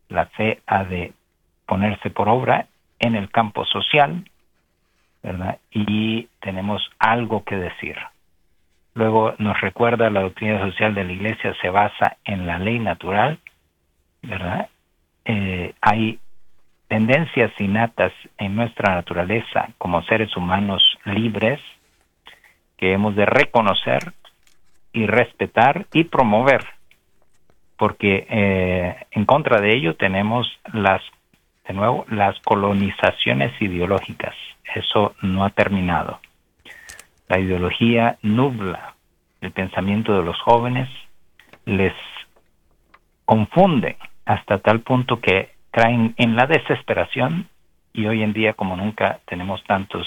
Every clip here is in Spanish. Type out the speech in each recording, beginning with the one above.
La fe ha de ponerse por obra en el campo social, ¿verdad? Y tenemos algo que decir. Luego nos recuerda la doctrina social de la Iglesia se basa en la ley natural, ¿verdad? Hay tendencias innatas en nuestra naturaleza como seres humanos libres que hemos de reconocer y respetar y promover, porque en contra de ello tenemos las colonizaciones ideológicas. Eso no ha terminado. La ideología nubla el pensamiento de los jóvenes, les confunde hasta tal punto que caen en la desesperación, y hoy en día como nunca tenemos tantos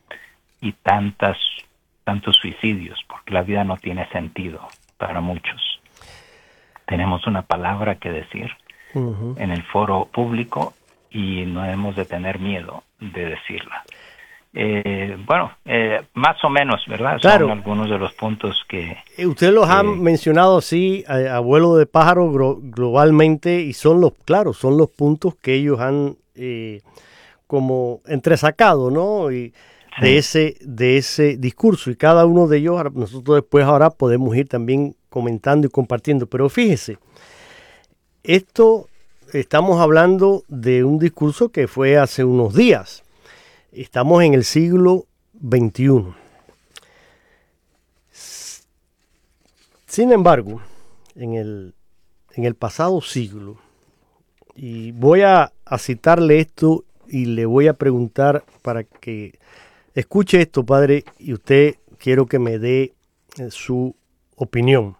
suicidios, porque la vida no tiene sentido para muchos. Tenemos una palabra que decir en el foro público y no hemos de tener miedo de decirla. Más o menos, ¿verdad? Claro. Son algunos de los puntos que... Usted los ha mencionado así, a vuelo de pájaro globalmente, y son los puntos que ellos han como entresacado, ¿no? Y de ese discurso, y cada uno de ellos, nosotros después ahora podemos ir también comentando y compartiendo. Pero fíjese, estamos hablando de un discurso que fue hace unos días. Estamos en el siglo XXI. Sin embargo, en el pasado siglo, y voy a citarle esto y le voy a preguntar para que escuche esto, padre, y usted quiero que me dé su opinión.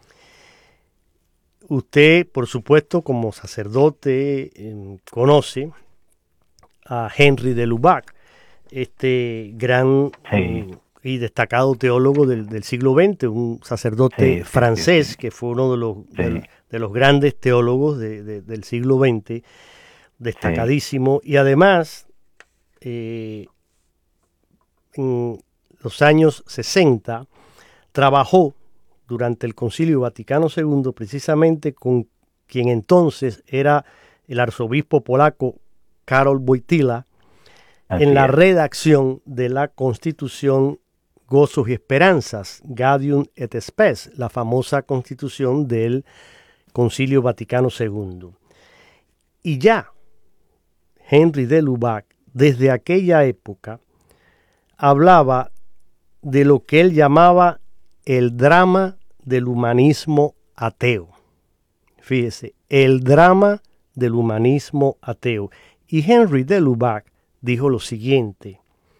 Usted, por supuesto, como sacerdote, conoce a Henry de Lubac, este gran y destacado teólogo del siglo XX, un sacerdote francés que fue uno de los grandes teólogos del siglo XX, destacadísimo, y además en los años 60 trabajó durante el Concilio Vaticano II precisamente con quien entonces era el arzobispo polaco Karol Wojtyła en la redacción de la Constitución Gozos y Esperanzas, Gaudium et Spes, la famosa Constitución del Concilio Vaticano II. Y ya Henry de Lubac, desde aquella época, hablaba de lo que él llamaba el drama del humanismo ateo. Fíjese, el drama del humanismo ateo. Y Henry de Lubac dijo lo siguiente,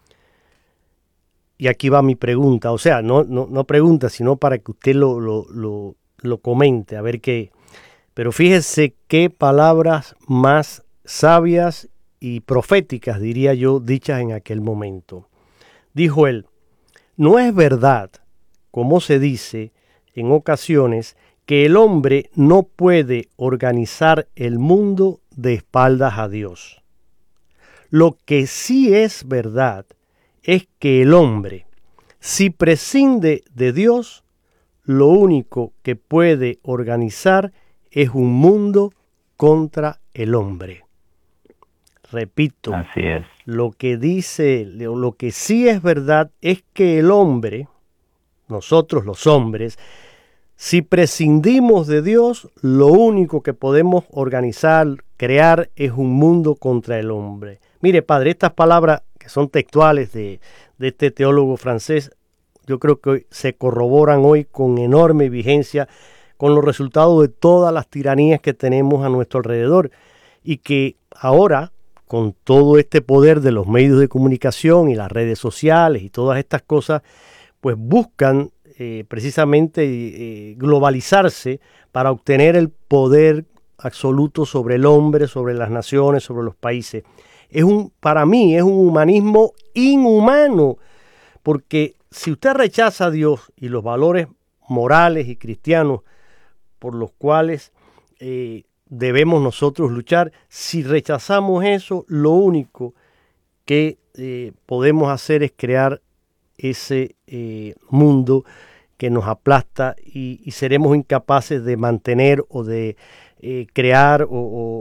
y aquí va mi pregunta, o sea, no pregunta, sino para que usted lo comente, a ver qué. Pero fíjese qué palabras más sabias y proféticas, diría yo, dichas en aquel momento. Dijo él, no es verdad, como se dice en ocasiones, que el hombre no puede organizar el mundo de espaldas a Dios. Lo que sí es verdad es que el hombre, si prescinde de Dios, lo único que puede organizar es un mundo contra el hombre. Repito, así es. Lo que sí es verdad es que el hombre, nosotros los hombres, si prescindimos de Dios, lo único que podemos organizar, crear, es un mundo contra el hombre. Mire, padre, estas palabras que son textuales de este teólogo francés, yo creo que se corroboran hoy con enorme vigencia con los resultados de todas las tiranías que tenemos a nuestro alrededor, y que ahora, con todo este poder de los medios de comunicación y las redes sociales y todas estas cosas, pues buscan precisamente globalizarse para obtener el poder absoluto sobre el hombre, sobre las naciones, sobre los países. Para mí es un humanismo inhumano, porque si usted rechaza a Dios y los valores morales y cristianos por los cuales debemos nosotros luchar, si rechazamos eso, lo único que podemos hacer es crear ese mundo que nos aplasta, y seremos incapaces de mantener o de crear o